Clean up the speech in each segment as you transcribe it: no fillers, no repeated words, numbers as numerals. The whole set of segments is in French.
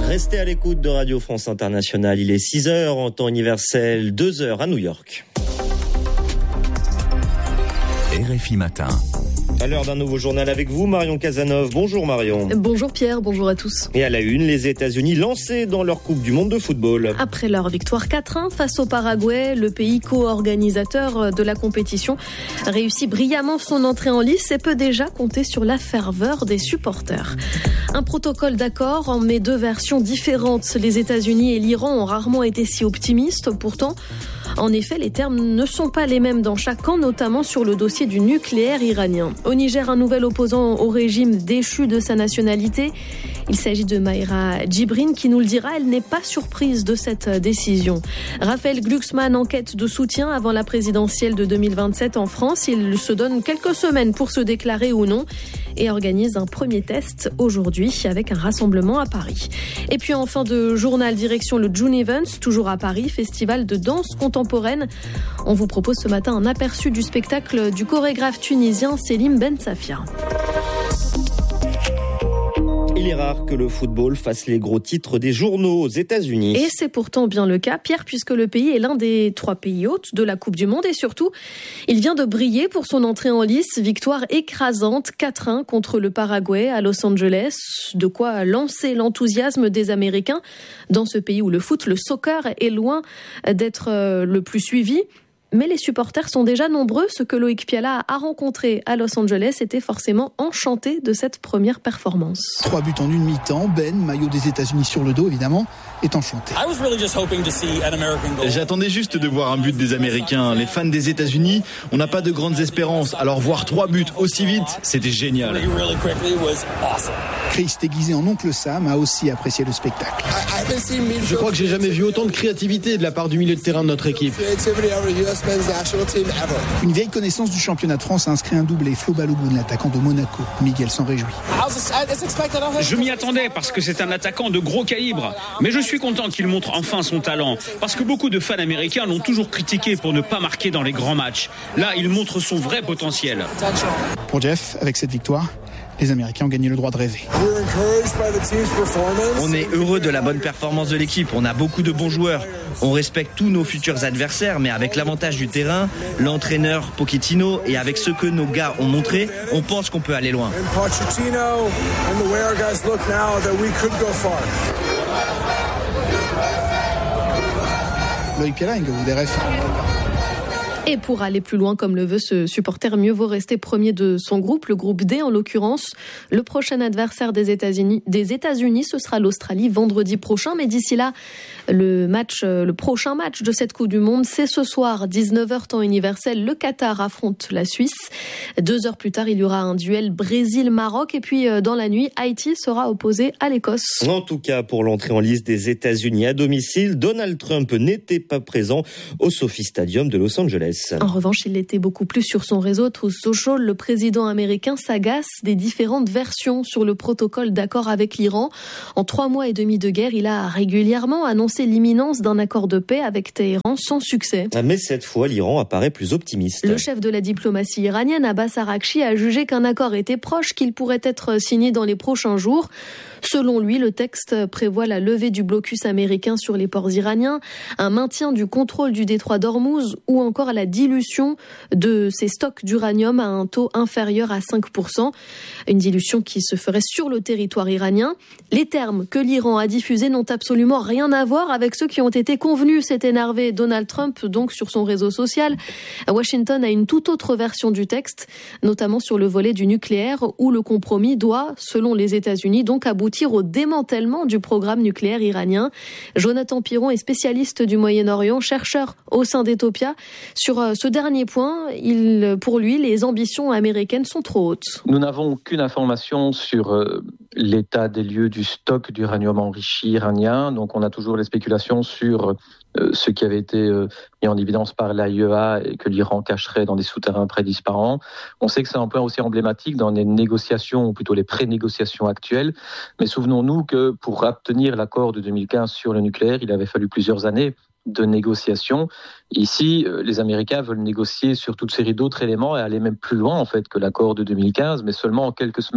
Restez à l'écoute de Radio France Internationale. Il est 6h en temps universel, 2h à New York. RFI Matin. À l'heure d'un nouveau journal avec vous, Marion Cazeneuve. Bonjour Marion. Bonjour Pierre, bonjour à tous. Et à la une, les États-Unis lancés dans leur Coupe du Monde de football. Après leur victoire 4-1 face au Paraguay, le pays co-organisateur de la compétition réussit brillamment son entrée en lice et peut déjà compter sur la ferveur des supporters. Un protocole d'accord en met deux versions différentes. Les États-Unis et l'Iran ont rarement été si optimistes. Pourtant, en effet, les termes ne sont pas les mêmes dans chaque camp, notamment sur le dossier du nucléaire iranien. Au Niger, un nouvel opposant au régime déchu de sa nationalité. Il s'agit de Maïra Djibrine qui nous le dira, elle n'est pas surprise de cette décision. Raphaël Glucksmann en quête de soutien avant la présidentielle de 2027 en France. Il se donne quelques semaines pour se déclarer ou non et organise un premier test aujourd'hui avec un rassemblement à Paris. Et puis en fin de journal, direction le June Events, toujours à Paris, festival de danse contemporaine. On vous propose ce matin un aperçu du spectacle du chorégraphe tunisien Selim Ben Safia. Il est rare que le football fasse les gros titres des journaux aux États-Unis. Et c'est pourtant bien le cas, Pierre, puisque le pays est l'un des 3 pays hôtes de la Coupe du Monde et surtout, il vient de briller pour son entrée en lice. Victoire écrasante 4-1 contre le Paraguay à Los Angeles. De quoi lancer l'enthousiasme des Américains dans ce pays où le foot, le soccer est loin d'être le plus suivi. Mais les supporters sont déjà nombreux. Ce que Loïc Piala a rencontré à Los Angeles était forcément enchanté de cette première performance. 3 buts en une mi-temps. Ben, maillot des États-Unis sur le dos évidemment, est enchanté. J'attendais juste de voir un but des Américains. Les fans des États-Unis, on n'a pas de grandes espérances. Alors voir 3 buts aussi vite, c'était génial. Chris, déguisé en oncle Sam, a aussi apprécié le spectacle. Je crois que j'ai jamais vu autant de créativité de la part du milieu de terrain de notre équipe. Une vieille connaissance du championnat de France a inscrit un doublé. Flo Balogun, l'attaquant de Monaco. Miguel s'en réjouit. Je m'y attendais parce que c'est un attaquant de gros calibre. Mais je suis content qu'il montre enfin son talent. Parce que beaucoup de fans américains l'ont toujours critiqué pour ne pas marquer dans les grands matchs. Là, il montre son vrai potentiel. Pour Jeff, avec cette victoire, les Américains ont gagné le droit de rêver. On est heureux de la bonne performance de l'équipe. On a beaucoup de bons joueurs. On respecte tous nos futurs adversaires, mais avec l'avantage du terrain, l'entraîneur Pochettino et avec ce que nos gars ont montré, on pense qu'on peut aller loin. Loïc Piala, des rêves. Et pour aller plus loin, comme le veut ce supporter, mieux vaut rester premier de son groupe, le groupe D en l'occurrence. Le prochain adversaire des États-Unis, ce sera l'Australie vendredi prochain. Mais d'ici là, le prochain match de cette Coupe du Monde, c'est ce soir, 19h temps universel. Le Qatar affronte la Suisse. 2 heures plus tard, il y aura un duel Brésil-Maroc. Et puis dans la nuit, Haïti sera opposé à l'Écosse. En tout cas, pour l'entrée en lice des États-Unis à domicile, Donald Trump n'était pas présent au SoFi Stadium de Los Angeles. En revanche, il était beaucoup plus sur son réseau Truth Social. Le président américain s'agace des différentes versions sur le protocole d'accord avec l'Iran. En 3 mois et demi de guerre, il a régulièrement annoncé l'imminence d'un accord de paix avec Téhéran sans succès. Mais cette fois, l'Iran apparaît plus optimiste. Le chef de la diplomatie iranienne, Abbas Araghchi, a jugé qu'un accord était proche, qu'il pourrait être signé dans les prochains jours. Selon lui, le texte prévoit la levée du blocus américain sur les ports iraniens, un maintien du contrôle du détroit d'Ormuz ou encore la dilution de ces stocks d'uranium à un taux inférieur à 5%. Une dilution qui se ferait sur le territoire iranien. Les termes que l'Iran a diffusés n'ont absolument rien à voir avec ceux qui ont été convenus, s'est énervé Donald Trump donc sur son réseau social. Washington a une toute autre version du texte, notamment sur le volet du nucléaire où le compromis doit, selon les États-Unis, donc aboutir au démantèlement du programme nucléaire iranien. Jonathan Piron est spécialiste du Moyen-Orient, chercheur au sein d'Ethiopia. Sur ce dernier point, pour lui, les ambitions américaines sont trop hautes. Nous n'avons aucune information sur l'état des lieux du stock d'uranium enrichi iranien. Donc on a toujours les spéculations sur ce qui avait été mis en évidence par l'AIEA et que l'Iran cacherait dans des souterrains prédisparants. On sait que c'est un point aussi emblématique dans les négociations, ou plutôt les pré-négociations actuelles. Mais souvenons-nous que pour obtenir l'accord de 2015 sur le nucléaire, il avait fallu plusieurs années de négociations. Ici, les Américains veulent négocier sur toute série d'autres éléments et aller même plus loin en fait que l'accord de 2015, mais seulement en quelques semaines.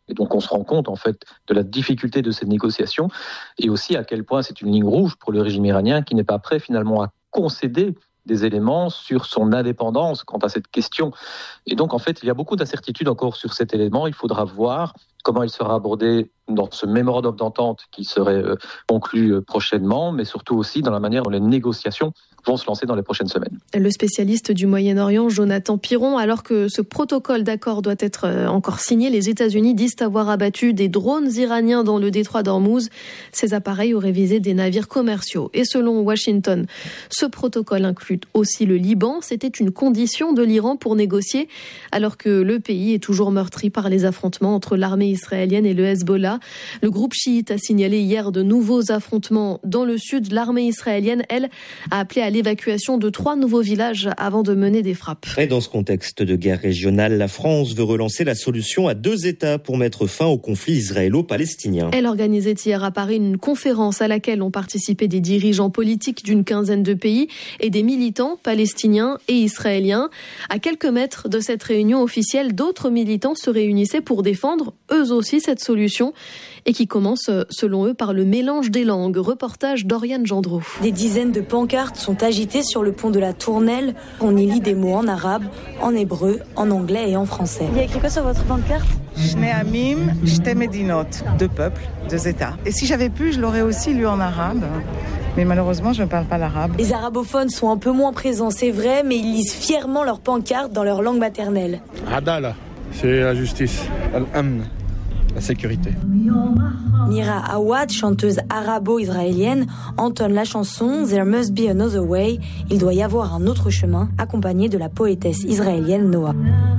Et donc on se rend compte en fait de la difficulté de ces négociations et aussi à quel point c'est une ligne rouge pour le régime iranien qui n'est pas prêt finalement à concéder des éléments sur son indépendance quant à cette question. Et donc en fait il y a beaucoup d'incertitudes encore sur cet élément. Il faudra voir comment il sera abordé dans ce mémorandum d'entente qui serait conclu prochainement, mais surtout aussi dans la manière dont les négociations vont se lancer dans les prochaines semaines. Le spécialiste du Moyen-Orient, Jonathan Piron, alors que ce protocole d'accord doit être encore signé, les États-Unis disent avoir abattu des drones iraniens dans le détroit d'Ormuz. Ces appareils auraient visé des navires commerciaux. Et selon Washington, ce protocole inclut aussi le Liban. C'était une condition de l'Iran pour négocier, alors que le pays est toujours meurtri par les affrontements entre l'armée israélienne et le Hezbollah. Le groupe chiite a signalé hier de nouveaux affrontements dans le sud. L'armée israélienne, elle, a appelé à l'évacuation de 3 nouveaux villages avant de mener des frappes. Et dans ce contexte de guerre régionale, la France veut relancer la solution à 2 États pour mettre fin au conflit israélo-palestinien. Elle organisait hier à Paris une conférence à laquelle ont participé des dirigeants politiques d'une quinzaine de pays et des militants palestiniens et israéliens. À quelques mètres de cette réunion officielle, d'autres militants se réunissaient pour défendre eux aussi cette solution et qui commence, selon eux, par le mélange des langues. Reportage d'Oriane Gendreau. Des dizaines de pancartes sont agitées sur le pont de la Tournelle. On y lit des mots en arabe, en hébreu, en anglais et en français. Il y a écrit quoi sur votre pancarte ? Shnei Amim, Shte Medinot, 2 peuples, 2 États. Et si j'avais pu, je l'aurais aussi lu en arabe. Mais malheureusement, je ne parle pas l'arabe. Les arabophones sont un peu moins présents, c'est vrai, mais ils lisent fièrement leurs pancartes dans leur langue maternelle. Adala, c'est la justice. Al-Amn, la sécurité. Mira Awad, chanteuse arabo-israélienne, entonne la chanson There Must Be Another Way, il doit y avoir un autre chemin, accompagnée de la poétesse israélienne Noah.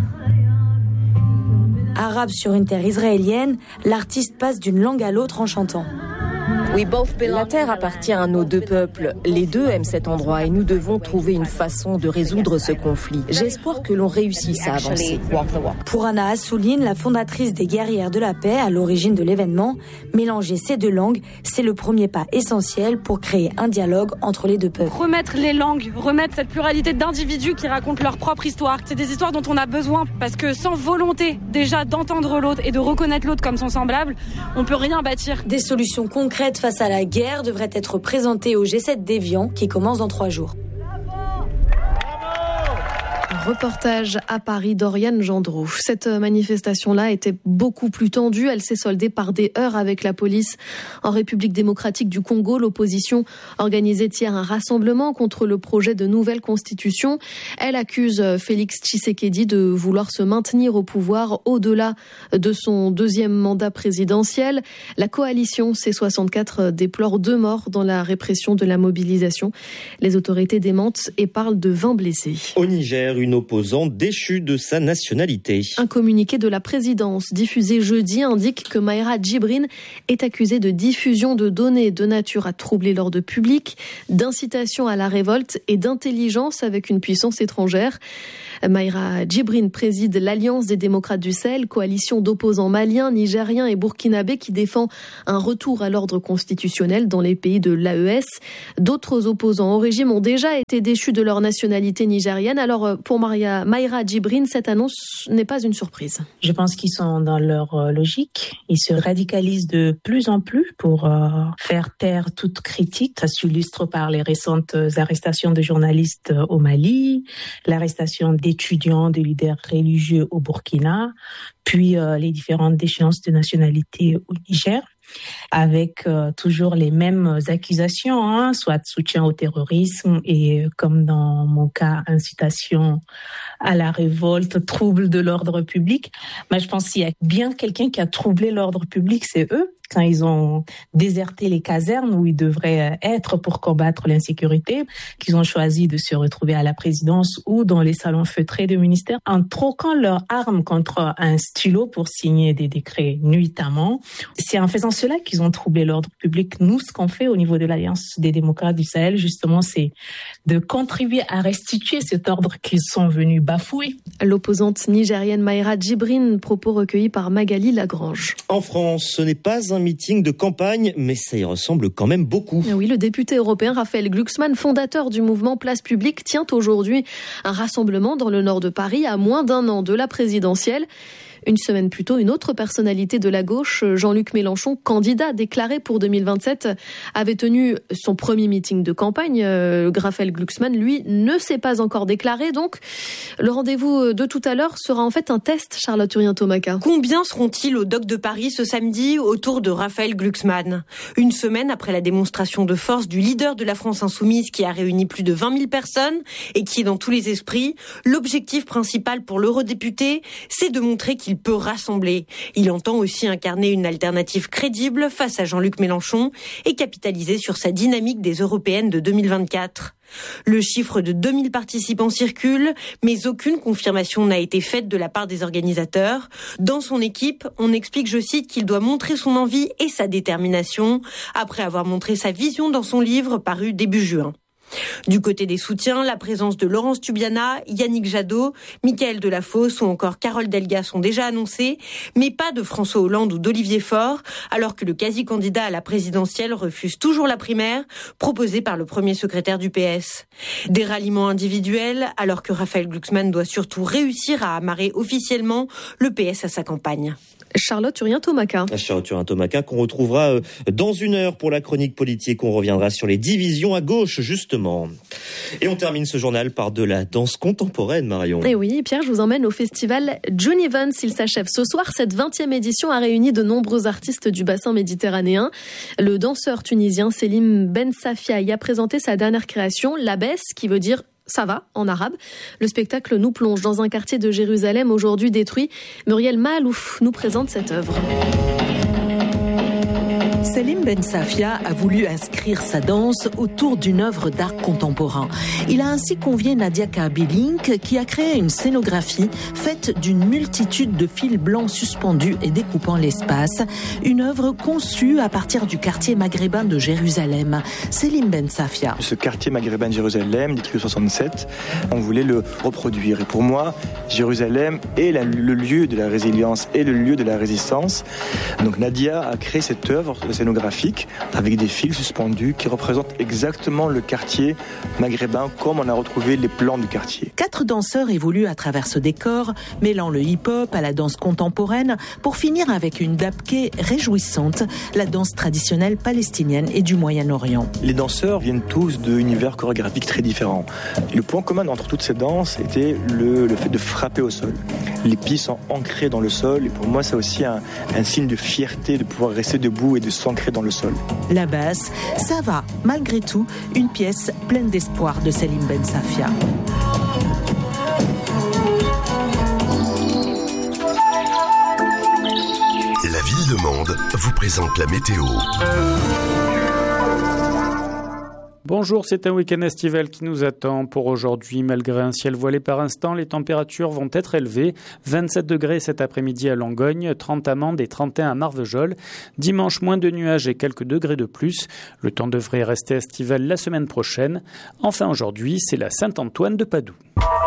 Arabe sur une terre israélienne, l'artiste passe d'une langue à l'autre en chantant. La terre appartient à nos 2 peuples. Les 2 aiment cet endroit et nous devons trouver une façon de résoudre ce conflit. J'espère que l'on réussisse à avancer. Pour Anna Assouline, la fondatrice des Guerrières de la Paix, à l'origine de l'événement, mélanger ces 2 langues, c'est le premier pas essentiel pour créer un dialogue entre les 2 peuples. Remettre les langues, remettre cette pluralité d'individus qui racontent leur propre histoire. C'est des histoires dont on a besoin parce que sans volonté déjà d'entendre l'autre et de reconnaître l'autre comme son semblable, on peut rien bâtir. Des solutions concrètes face à la guerre devraient être présentées au G7 d'Évian qui commence dans 3 jours. Reportage à Paris d'Oriane Gendreau. Cette manifestation-là était beaucoup plus tendue. Elle s'est soldée par des heurts avec la police. En République démocratique du Congo, l'opposition organisait hier un rassemblement contre le projet de nouvelle constitution. Elle accuse Félix Tshisekedi de vouloir se maintenir au pouvoir au-delà de son 2e mandat présidentiel. La coalition C64 déplore 2 morts dans la répression de la mobilisation. Les autorités démentent et parlent de 20 blessés. Au Niger, une opposant déchu de sa nationalité. Un communiqué de la présidence diffusé jeudi indique que Mayra Djibrine est accusée de diffusion de données de nature à troubler l'ordre public, d'incitation à la révolte et d'intelligence avec une puissance étrangère. Mayra Djibrine préside l'Alliance des démocrates du Sahel, coalition d'opposants maliens, nigériens et burkinabés qui défend un retour à l'ordre constitutionnel dans les pays de l'AES. D'autres opposants au régime ont déjà été déchus de leur nationalité nigérienne. Alors pour Mayra Djibrine, cette annonce n'est pas une surprise. Je pense qu'ils sont dans leur logique. Ils se radicalisent de plus en plus pour faire taire toute critique. Ça s'illustre par les récentes arrestations de journalistes au Mali, l'arrestation d'étudiants, de leaders religieux au Burkina, puis les différentes déchéances de nationalité au Niger, avec toujours les mêmes accusations, soit soutien au terrorisme et, comme dans mon cas, incitation à la révolte, trouble de l'ordre public. Mais je pense qu'il y a bien quelqu'un qui a troublé l'ordre public, c'est eux, quand ils ont déserté les casernes où ils devraient être pour combattre l'insécurité, qu'ils ont choisi de se retrouver à la présidence ou dans les salons feutrés de ministère, en troquant leurs armes contre un stylo pour signer des décrets nuitamment. C'est en faisant cela qu'ils ont troublé l'ordre public. Nous, ce qu'on fait au niveau de l'Alliance des démocrates du Sahel, justement, c'est de contribuer à restituer cet ordre qu'ils sont venus bafouer. L'opposante nigérienne Mayra Djibrine, propos recueillis par Magali Lagrange. En France, ce n'est pas un meeting de campagne, mais ça y ressemble quand même beaucoup. Oui, le député européen Raphaël Glucksmann, fondateur du mouvement Place Publique, tient aujourd'hui un rassemblement dans le nord de Paris à moins d'1 an de la présidentielle. Une semaine plus tôt, une autre personnalité de la gauche, Jean-Luc Mélenchon, candidat déclaré pour 2027, avait tenu son premier meeting de campagne. Raphaël Glucksmann, lui, ne s'est pas encore déclaré. Donc, le rendez-vous de tout à l'heure sera en fait un test, Charlotte Urien-Tomaca. Combien seront-ils au Doc de Paris ce samedi autour de Raphaël Glucksmann ? Une semaine après la démonstration de force du leader de la France Insoumise qui a réuni plus de 20 000 personnes et qui est dans tous les esprits, l'objectif principal pour l'eurodéputé, c'est de montrer qu'il peut rassembler. Il entend aussi incarner une alternative crédible face à Jean-Luc Mélenchon et capitaliser sur sa dynamique des européennes de 2024. Le chiffre de 2000 participants circule, mais aucune confirmation n'a été faite de la part des organisateurs. Dans son équipe, on explique, je cite, qu'il doit montrer son envie et sa détermination, après avoir montré sa vision dans son livre paru début juin. Du côté des soutiens, la présence de Laurence Tubiana, Yannick Jadot, Mickaël Delafosse ou encore Carole Delga sont déjà annoncés, mais pas de François Hollande ou d'Olivier Faure, alors que le quasi-candidat à la présidentielle refuse toujours la primaire proposée par le premier secrétaire du PS. Des ralliements individuels, alors que Raphaël Glucksmann doit surtout réussir à amarrer officiellement le PS à sa campagne. Charlotte Urien-Tomaca. Charlotte Urien-Tomaca qu'on retrouvera dans une heure pour la chronique politique. On reviendra sur les divisions à gauche, justement. Et on termine ce journal par de la danse contemporaine, Marion. Et oui, Pierre, je vous emmène au festival June Evans. Il s'achève ce soir. Cette 20e édition a réuni de nombreux artistes du bassin méditerranéen. Le danseur tunisien Selim Ben Safia y a présenté sa dernière création, l'Abès, qui veut dire ça va, en arabe. Le spectacle nous plonge dans un quartier de Jérusalem aujourd'hui détruit. Muriel Mahalouf nous présente cette œuvre. Selim Ben Safia a voulu inscrire sa danse autour d'une œuvre d'art contemporain. Il a ainsi convié Nadia Kabilink qui a créé une scénographie faite d'une multitude de fils blancs suspendus et découpant l'espace. Une œuvre conçue à partir du quartier maghrébin de Jérusalem. Selim Ben Safia. Ce quartier maghrébin de Jérusalem, détruit en 67, on voulait le reproduire. Et pour moi, Jérusalem est le lieu de la résilience et le lieu de la résistance. Donc Nadia a créé cette œuvre scénographique avec des fils suspendus qui représentent exactement le quartier maghrébin comme on a retrouvé les plans du quartier. 4 danseurs évoluent à travers ce décor, mêlant le hip-hop à la danse contemporaine pour finir avec une dabké réjouissante, la danse traditionnelle palestinienne et du Moyen-Orient. Les danseurs viennent tous d'univers chorégraphiques très différents. Et le point commun entre toutes ces danses était le fait de frapper au sol. Les pieds sont ancrés dans le sol et pour moi c'est aussi un signe de fierté de pouvoir rester debout et de s'ancrer dans le sol. La basse, ça va, malgré tout, une pièce pleine d'espoir de Selim Ben Safia. La ville de Mende vous présente la météo. Bonjour, c'est un week-end estival qui nous attend. Pour aujourd'hui, malgré un ciel voilé par instant, les températures vont être élevées. 27 degrés cet après-midi à Langogne, 30 à Mende et 31 à Marvejols. Dimanche, moins de nuages et quelques degrés de plus. Le temps devrait rester estival la semaine prochaine. Enfin aujourd'hui, c'est la Saint-Antoine de Padoue.